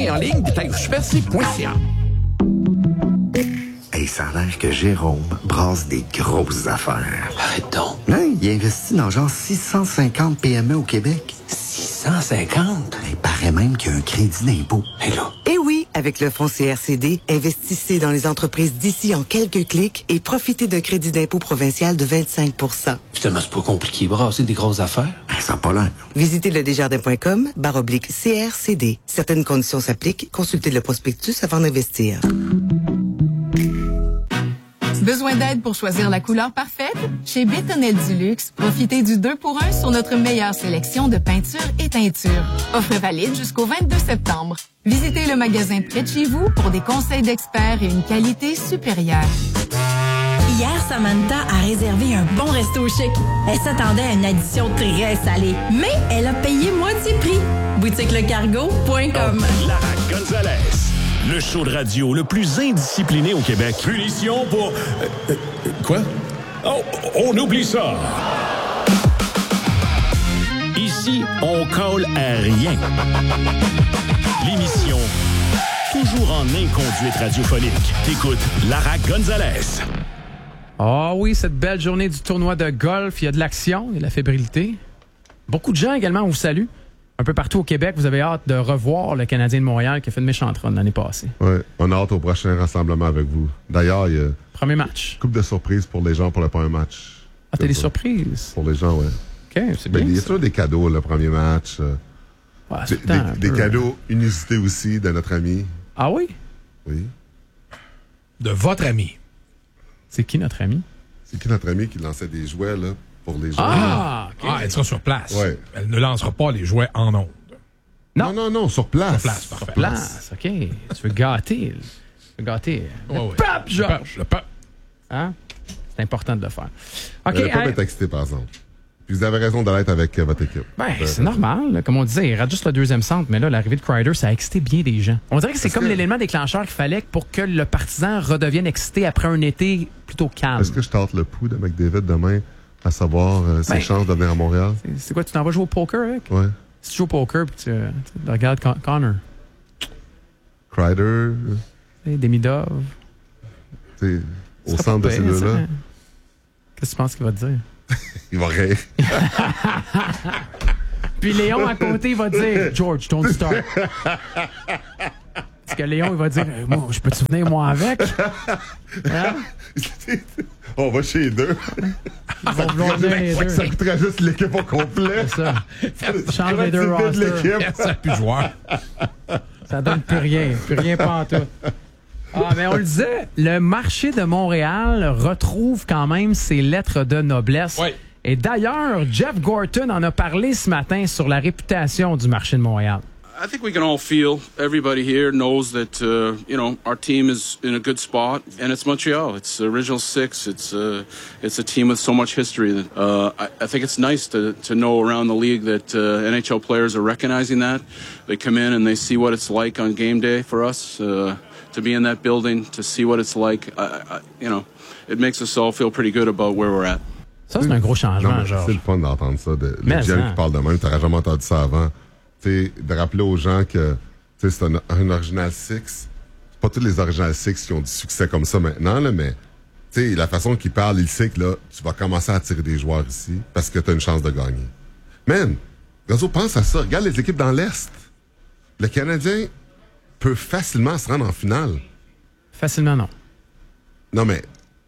En ligne, détail au superc.ca. Hey, ça a l'air que Jérôme brasse des grosses affaires. Arrête donc. Hein, il investit dans genre 650 PME au Québec. 650? Il paraît même qu'il y a un crédit d'impôt. Hé là. Eh oui, avec le fonds CRCD, investissez dans les entreprises d'ici en quelques clics et profitez d'un crédit d'impôt provincial de 25 %. Finalement, c'est pas compliqué, brasser des grosses affaires. Ça n'a pas l'air. Visitez le desjardins.com/CRCD. Certaines conditions s'appliquent. Consultez le prospectus avant d'investir. Besoin d'aide pour choisir la couleur parfaite? Chez Bétonnel du Luxe, profitez du 2 pour 1 sur notre meilleure sélection de peintures et teintures. Offre valide jusqu'au 22 septembre. Visitez le magasin près de chez vous pour des conseils d'experts et une qualité supérieure. Hier, Samantha a réservé un bon resto chic. Elle s'attendait à une addition très salée, mais elle a payé moitié prix. boutiquelecargo.com. Lara Gonzalez, le show de radio le plus indiscipliné au Québec. Punition pour... quoi? Oh, on oublie ça! Ici, on colle à rien. L'émission toujours en inconduite radiophonique. T'écoutes Lara Gonzalez. Ah oui, cette belle journée du tournoi de golf, il y a de l'action, il y a de la fébrilité. Beaucoup de gens également, on vous salue. Un peu partout au Québec, vous avez hâte de revoir le Canadien de Montréal qui a fait une méchante run l'année passée. Oui, on a hâte au prochain rassemblement avec vous. D'ailleurs, il y a Premier match. couple de surprises pour les gens pour le premier match. Ah, t'as des surprises? Pour les gens, oui. OK, c'est bien. Il y a toujours des cadeaux, le premier match. Ouais, c'est des cadeaux inusités aussi de notre ami. Ah oui? Oui. De votre ami. C'est qui notre ami? C'est qui notre ami qui lançait des jouets, là, pour les gens? Ah, okay. Elle sera sur place. Ouais. Elle ne lancera pas les jouets en ondes. Non, sur place. Sur place, parfait. Sur place, OK. Tu veux gâter. Le pape, Georges. Le pape. Hein? C'est important de le faire. OK. Le pape est excité, par exemple. Puis vous avez raison de l'être avec votre équipe. Ben, c'est normal. Là. Comme on disait, il rate juste le deuxième centre, mais là, l'arrivée de Kreider, ça a excité bien des gens. On dirait que c'est comme l'élément déclencheur qu'il fallait pour que le partisan redevienne excité après un été plutôt calme. Est-ce que je tente le pouls de McDavid demain, à savoir ses chances de venir à Montréal? C'est quoi, tu t'en vas jouer au poker avec? Ouais. Si tu joues au poker, puis tu regardes Connor. Kreider. Demidov. Au centre de ces deux-là. Qu'est-ce que tu penses qu'il va te dire? Il va rire. Puis Léon à côté, il va dire George, don't start. Parce que Léon, il va dire moi, je peux-tu venir moi avec? Hein? On va chez les deux. Ils vont venir les deux. Ça coûterait juste l'équipe au complet. C'est ça. Change les deux rosters. Ça n'a plus de joueurs. Ça donne plus rien pas en tout. Ah, mais on le disait, le marché de Montréal retrouve quand même ses lettres de noblesse. Oui. Et d'ailleurs, Jeff Gorton en a parlé ce matin sur la réputation du marché de Montréal. I think we can all feel, everybody here knows that, our team is in a good spot, and it's Montreal. It's the original six. It's a team with so much history. That I think it's nice to know around the league that NHL players are recognizing that. They come in and they see what it's like on game day for us. To be in that building, to see what it's like, it makes us all feel pretty good about where we're at. Ça, c'est un gros changement, genre. C'est le fun d'entendre ça. Les gens qui parlent de même, t'aurais jamais entendu ça avant. T'sais, de rappeler aux gens que c'est un Original Six. C'est pas tous les Original Six qui ont du succès comme ça maintenant, là, mais la façon qu'il parle, il sait que là, tu vas commencer à attirer des joueurs ici parce que t'as une chance de gagner. Man, Gazzo, pense à ça. Regarde les équipes dans l'Est. Le Canadien peut facilement se rendre en finale. Facilement, non. Non, mais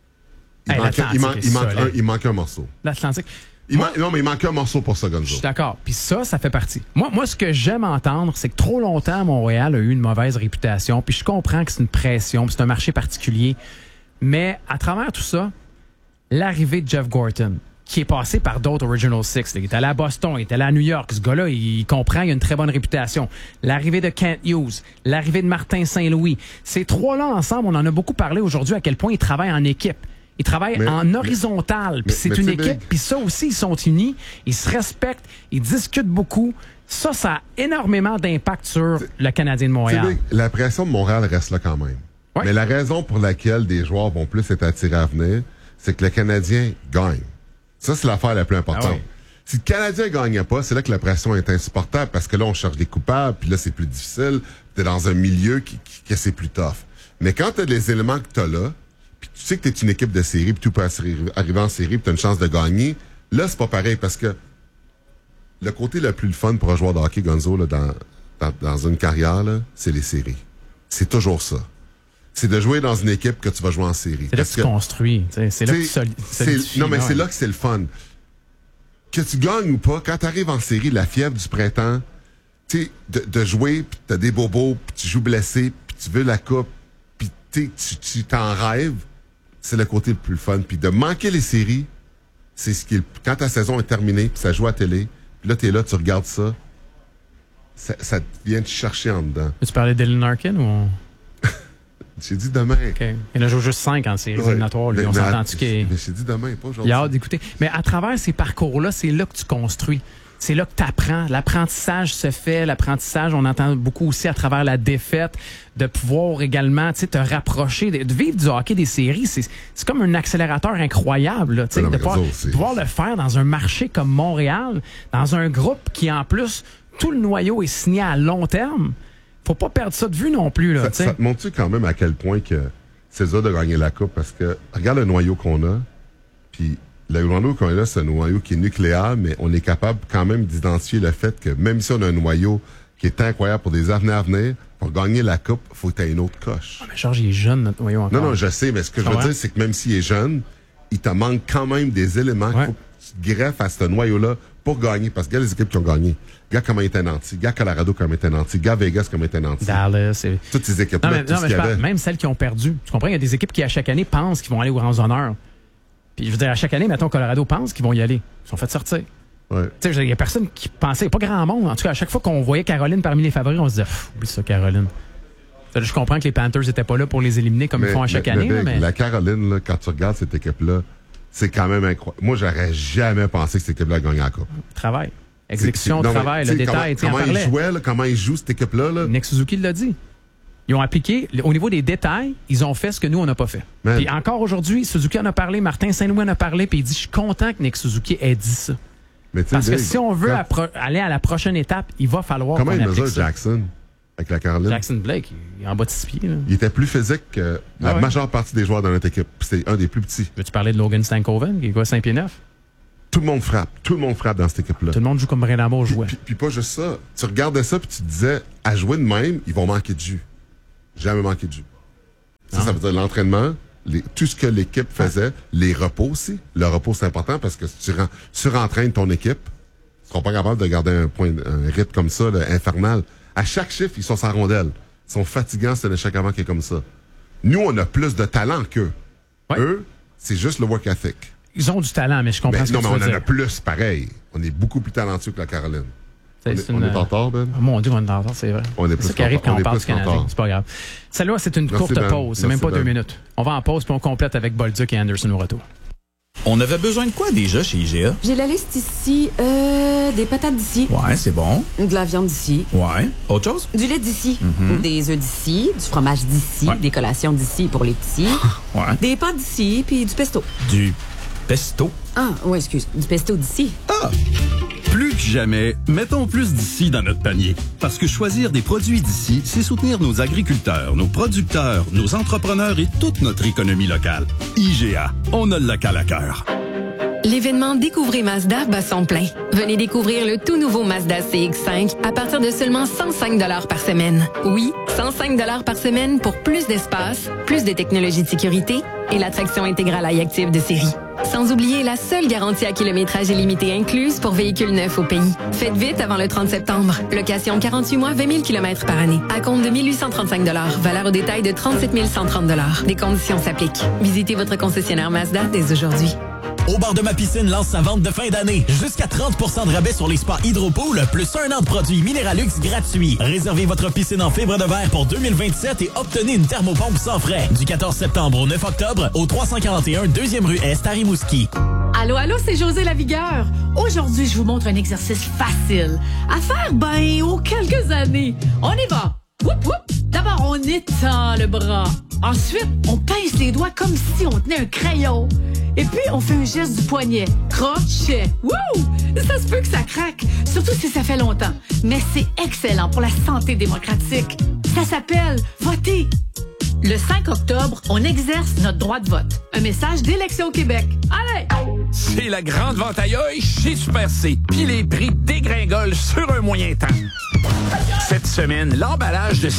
il manque un morceau. L'Atlantique. Non, mais il manque un morceau pour ça, Gonzo. Je suis d'accord. Puis ça fait partie. Moi, ce que j'aime entendre, c'est que trop longtemps, Montréal a eu une mauvaise réputation. Puis je comprends que c'est une pression, puis c'est un marché particulier. Mais à travers tout ça, l'arrivée de Jeff Gorton, qui est passé par d'autres Original Six. Il est allé à Boston, il est allé à New York. Ce gars-là, il comprend, il a une très bonne réputation. L'arrivée de Kent Hughes, l'arrivée de Martin Saint-Louis. Ces trois-là ensemble, on en a beaucoup parlé aujourd'hui, à quel point ils travaillent en équipe. Ils travaillent en horizontal, puis c'est une équipe, puis ça aussi, ils sont unis, ils se respectent, ils discutent beaucoup. Ça a énormément d'impact sur le Canadien de Montréal. La pression de Montréal reste là quand même. Ouais. Mais la raison pour laquelle des joueurs vont plus être attirés à venir, c'est que le Canadien gagne. Ça, c'est l'affaire la plus importante. Ah oui. Si le Canadien ne gagnait pas, c'est là que la pression est insupportable parce que là, on cherche des coupables, puis là, c'est plus difficile, t'es dans un milieu que c'est plus tough. Mais quand t'as les éléments que t'as là, puis tu sais que t'es une équipe de série, puis tout peut arriver en série, puis t'as une chance de gagner, là, c'est pas pareil, parce que le côté le plus fun pour un joueur de hockey, Gonzo, là, dans une carrière, là, c'est les séries. C'est toujours ça. C'est de jouer dans une équipe que tu vas jouer en série. C'est là que tu construis. C'est là que tu solidifies. Non, mais c'est là que c'est le fun. Que tu gagnes ou pas, quand tu arrives en série, la fièvre du printemps, tu sais, de jouer, puis t'as des bobos, puis tu joues blessé, puis tu veux la coupe, puis tu t'en rêves, c'est le côté le plus fun. Puis de manquer les séries, c'est ce qui est... Quand ta saison est terminée, puis ça joue à télé, puis là, t'es là, tu regardes ça, ça vient te chercher en dedans. Tu parlais d'Ellen Larkin ou... J'ai dit demain. OK. Il en a joué juste 5 en séries éliminatoires. On s'entend-tu qu'il... Mais j'ai dit demain, pas aujourd'hui. Il a hâte d'écouter. Mais à travers ces parcours-là, c'est là que tu construis. C'est là que tu apprends. L'apprentissage se fait. L'apprentissage, on entend beaucoup aussi à travers la défaite, de pouvoir également te rapprocher, de vivre du hockey des séries. C'est comme un accélérateur incroyable. Là, de pouvoir le faire dans un marché comme Montréal, dans un groupe qui, en plus, tout le noyau est signé à long terme. Faut pas perdre ça de vue non plus. Là, ça te montre-tu quand même à quel point que c'est dur de gagner la coupe? Parce que regarde le noyau qu'on a, puis le noyau qu'on a là, c'est un noyau qui est nucléaire, mais on est capable quand même d'identifier le fait que même si on a un noyau qui est incroyable pour des années à venir, pour gagner la coupe, il faut que tu aies une autre coche. Ah, mais Georges, il est jeune, notre noyau encore. Non, je sais, mais ce que je veux dire, c'est que même s'il est jeune, il te manque quand même des éléments qu'il faut que tu te greffes à ce noyau-là pour gagner. Parce que regarde les équipes qui ont gagné. Regarde comment ils étaient nantis. Regarde Colorado comment ils étaient nantis. Regarde Vegas comment ils étaient nantis. Dallas. Toutes ces équipes-là, tout ce qu'il y avait. Même celles qui ont perdu. Tu comprends? Il y a des équipes qui, à chaque année, pensent qu'ils vont aller aux grands honneurs. Puis, je veux dire, à chaque année, mettons, Colorado pense qu'ils vont y aller. Ils sont fait sortir. Ouais. Tu sais, il y a personne qui pensait. Pas grand monde. En tout cas, à chaque fois qu'on voyait Caroline parmi les favoris, on se disait, oublie ça, Caroline. Je comprends que les Panthers n'étaient pas là pour les éliminer comme ils font à chaque année. Mais la Caroline, là, quand tu regardes cette équipe-là, c'est quand même incroyable. Moi, j'aurais jamais pensé que cette équipe-là gagnait la coupe. Travail. Exécution, travail, le détail. Comment ils jouaient, comment ils jouent cette équipe-là. Là. Nick Suzuki l'a dit. Ils ont appliqué, au niveau des détails, ils ont fait ce que nous, on n'a pas fait. Puis encore aujourd'hui, Suzuki en a parlé, Martin Saint-Louis en a parlé, puis il dit, je suis content que Nick Suzuki ait dit ça. Mais parce que si on veut aller à la prochaine étape, il va falloir qu'on applique ça. Comment il mesure Jackson avec la Caroline? Jackson Blake, il est en bas de 6 pieds. Là. Il était plus physique que la majeure partie des joueurs dans notre équipe. C'était un des plus petits. Veux-tu parler de Logan Stankoven, qui est quoi, 5 pieds 9? Tout le monde frappe. Tout le monde frappe dans cette équipe-là. Tout le monde joue comme Brindamour jouait. Puis pas juste ça. Tu regardais ça puis tu te disais, à jouer de même, ils vont manquer de jus. Jamais manquer de jus. Ça veut dire l'entraînement, tout ce que l'équipe faisait, les repos aussi. Le repos, c'est important parce que si tu surentraînes ton équipe, ils seront pas capables de garder un rythme comme ça, là, infernal. À chaque chiffre, ils sont sans rondelle. Ils sont fatigants, c'est l'échec avant qui est comme ça. Nous, on a plus de talent qu'eux. Ouais. Eux, c'est juste le work ethic. Ils ont du talent, mais je comprends ce que tu veux dire. Non, mais on en a plus, pareil. On est beaucoup plus talentueux que la Caroline. On est en retard, Ben? Mon Dieu, on est en retard, c'est vrai. On est plus c'est ça qui arrive quand on parle du Canadien. C'est pas grave. Celle-là, c'est une courte pause. C'est même pas 2 minutes. On va en pause, puis on complète avec Bolduc et Anderson au retour. On avait besoin de quoi déjà chez IGA? J'ai la liste ici. Des patates d'ici. Ouais, c'est bon. De la viande d'ici. Ouais. Autre chose? Du lait d'ici. Des œufs d'ici. Du fromage d'ici. Ouais. Des collations d'ici pour les petits. Ouais. Des pâtes d'ici, puis du pesto. Du pesto? Ah, ouais, excuse. Du pesto d'ici. Ah! Plus que jamais, mettons plus d'ici dans notre panier. Parce que choisir des produits d'ici, c'est soutenir nos agriculteurs, nos producteurs, nos entrepreneurs et toute notre économie locale. IGA, on a le local à cœur. L'événement Découvrez Mazda bat son plein. Venez découvrir le tout nouveau Mazda CX-5 à partir de seulement 105 $ par semaine. Oui, 105 $ par semaine pour plus d'espace, plus de technologies de sécurité et la traction intégrale iActive de série. Sans oublier la seule garantie à kilométrage illimité incluse pour véhicules neufs au pays. Faites vite avant le 30 septembre. Location 48 mois, 20 000 km par année. À compte de 1 835 $. Valeur au détail de 37 130 $. Des conditions s'appliquent. Visitez votre concessionnaire Mazda dès aujourd'hui. Au bar de ma piscine lance sa vente de fin d'année. Jusqu'à 30% de rabais sur les spas Hydropool, plus 1 an de produits Minéralux gratuits. Réservez votre piscine en fibre de verre pour 2027 et obtenez une thermopompe sans frais. Du 14 septembre au 9 octobre, au 341 2e rue Est à Rimouski. Allô, c'est José Lavigueur. Aujourd'hui, je vous montre un exercice facile à faire, aux quelques années. On y va. Whoop, whoop. D'abord, on étend le bras. Ensuite, on pince les doigts comme si on tenait un crayon. Et puis, on fait un geste du poignet. Crochet. Wouh! Ça se peut que ça craque, surtout si ça fait longtemps. Mais c'est excellent pour la santé démocratique. Ça s'appelle voter. Le 5 octobre, on exerce notre droit de vote. Un message d'Élection Québec. Allez! C'est la grande vente aïe chez Super C. Puis les prix dégringolent sur un moyen temps. Cette semaine, l'emballage de